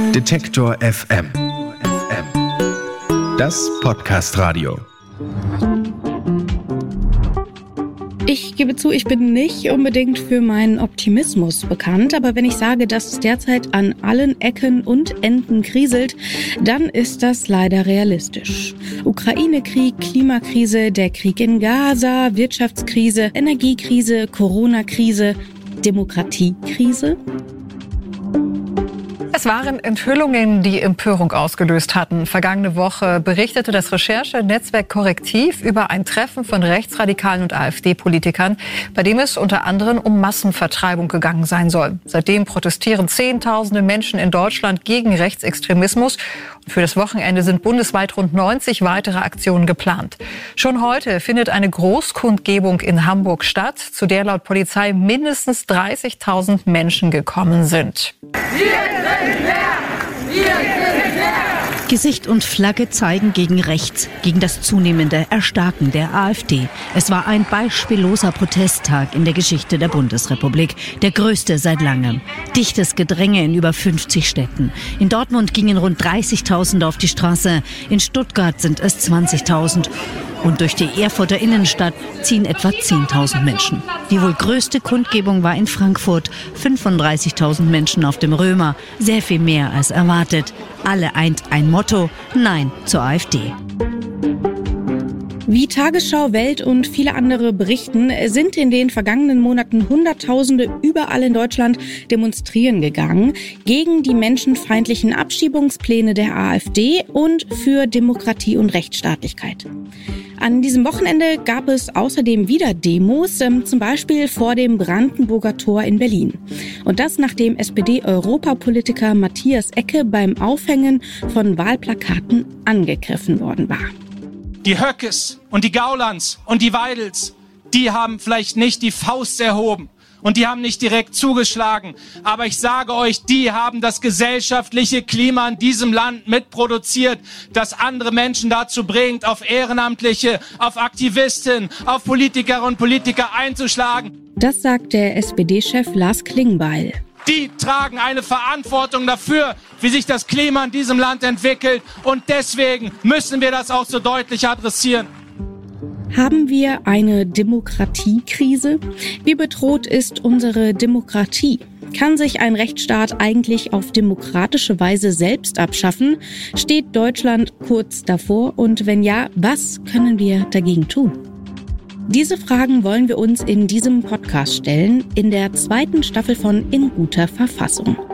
Detektor FM. Das Podcast-Radio. Ich gebe zu, ich bin nicht unbedingt für meinen Optimismus bekannt, aber wenn ich sage, dass es derzeit an allen Ecken und Enden kriselt, dann ist das leider realistisch. Ukraine-Krieg, Klimakrise, der Krieg in Gaza, Wirtschaftskrise, Energiekrise, Corona-Krise, Demokratiekrise. Es waren Enthüllungen, die Empörung ausgelöst hatten. Vergangene Woche berichtete das Recherchenetzwerk Korrektiv über ein Treffen von Rechtsradikalen und AfD-Politikern, bei dem es unter anderem um Massenvertreibung gegangen sein soll. Seitdem protestieren Zehntausende Menschen in Deutschland gegen Rechtsextremismus. Und für das Wochenende sind bundesweit rund 90 weitere Aktionen geplant. Schon heute findet eine Großkundgebung in Hamburg statt, zu der laut Polizei mindestens 30.000 Menschen gekommen sind. Gesicht und Flagge zeigen gegen rechts, gegen das zunehmende Erstarken der AfD. Es war ein beispielloser Protesttag in der Geschichte der Bundesrepublik, der größte seit langem. Dichtes Gedränge in über 50 Städten. In Dortmund gingen rund 30.000 auf die Straße, in Stuttgart sind es 20.000. Und durch die Erfurter Innenstadt ziehen etwa 10.000 Menschen. Die wohl größte Kundgebung war in Frankfurt. 35.000 Menschen auf dem Römer. Sehr viel mehr als erwartet. Alle eint ein Motto: Nein zur AfD. Wie Tagesschau, Welt und viele andere berichten, sind in den vergangenen Monaten Hunderttausende überall in Deutschland demonstrieren gegangen gegen die menschenfeindlichen Abschiebungspläne der AfD und für Demokratie und Rechtsstaatlichkeit. An diesem Wochenende gab es außerdem wieder Demos, zum Beispiel vor dem Brandenburger Tor in Berlin. Und das, nachdem SPD-Europapolitiker Matthias Ecke beim Aufhängen von Wahlplakaten angegriffen worden war. Die Höckes und die Gaulands und die Weidels, die haben vielleicht nicht die Faust erhoben und die haben nicht direkt zugeschlagen. Aber ich sage euch, die haben das gesellschaftliche Klima in diesem Land mitproduziert, das andere Menschen dazu bringt, auf Ehrenamtliche, auf Aktivisten, auf Politikerinnen und Politiker einzuschlagen. Das sagt der SPD-Chef Lars Klingbeil. Die tragen eine Verantwortung dafür, wie sich das Klima in diesem Land entwickelt. Und deswegen müssen wir das auch so deutlich adressieren. Haben wir eine Demokratiekrise? Wie bedroht ist unsere Demokratie? Kann sich ein Rechtsstaat eigentlich auf demokratische Weise selbst abschaffen? Steht Deutschland kurz davor? Und wenn ja, was können wir dagegen tun? Diese Fragen wollen wir uns in diesem Podcast stellen, in der 2. Staffel von In guter Verfassung.